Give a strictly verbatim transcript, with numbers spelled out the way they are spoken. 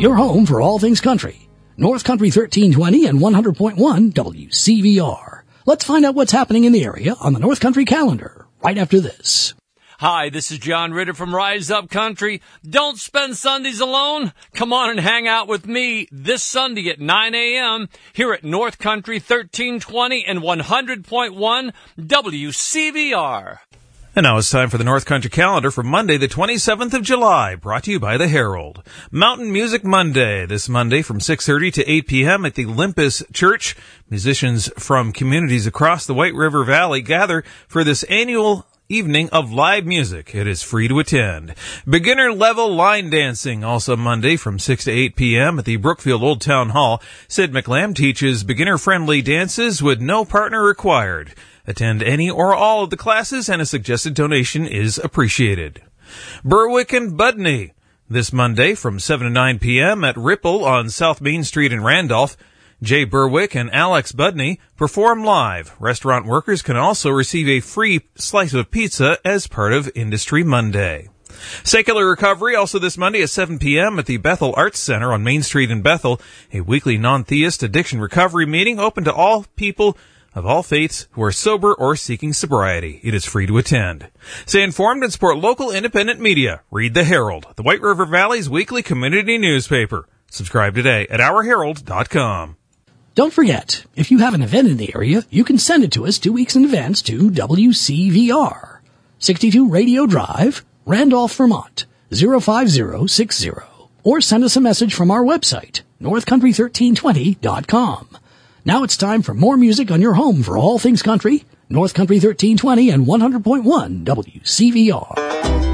your home for all things country. North Country thirteen twenty and one hundred point one W C V R. Let's find out what's happening in the area on the North Country calendar right after this. Hi, this is John Ritter from Rise Up Country. Don't spend Sundays alone. Come on and hang out with me this Sunday at nine a.m. here at North Country thirteen twenty and one hundred point one W C V R. And now it's time for the North Country calendar for Monday, the twenty-seventh of July, brought to you by the Herald. Mountain Music Monday, this Monday from six thirty to eight p.m. at the Olympus Church. Musicians from communities across the White River Valley gather for this annual evening of live music. It is free to attend. Beginner level line dancing, also Monday from six to eight p.m. at the Brookfield Old Town Hall. Sid McLam teaches beginner-friendly dances with no partner required. Attend any or all of the classes, and a suggested donation is appreciated. Berwick and Budney, this Monday from seven to nine p.m. at Ripple on South Main Street in Randolph. Jay Berwick and Alex Budney perform live. Restaurant workers can also receive a free slice of pizza as part of Industry Monday. Secular Recovery, also this Monday at seven p.m. at the Bethel Arts Center on Main Street in Bethel. A weekly non-theist addiction recovery meeting open to all people of all faiths who are sober or seeking sobriety. It is free to attend. Stay informed and support local independent media. Read the Herald, the White River Valley's weekly community newspaper. Subscribe today at our herald dot com. Don't forget, if you have an event in the area, you can send it to us two weeks in advance to W C V R, sixty-two Radio Drive, Randolph, Vermont, zero five zero six zero. Or send us a message from our website, north country thirteen twenty dot com. Now it's time for more music on your home for all things country, North Country thirteen twenty and one hundred point one W C V R.